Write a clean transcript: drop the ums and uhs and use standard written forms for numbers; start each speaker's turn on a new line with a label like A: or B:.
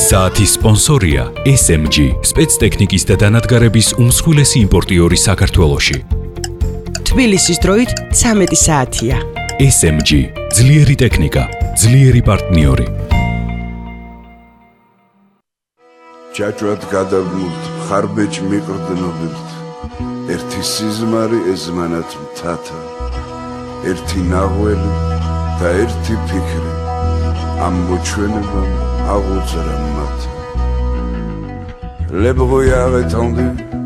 A: საათის სპონსორია SMG, სპეცტექნიკის და დანადგარების უმსხვილესი იმპორტიორი საქართველოში.
B: თბილისის დროით 13 საათია.
A: SMG, ძლიერი ტექნიკა, ძლიერი პარტნიორი.
C: ჯაჭვად გადავნულთ, ხარბეჭ მიყრდნობილთ. ერთი სიზმარი ეზმანათ მთათა, ერთი ნაღველი და ერთი ფიქრი. ამ მოჩვენებამ აღუძრა მათ. ლებღოი აღეთონდი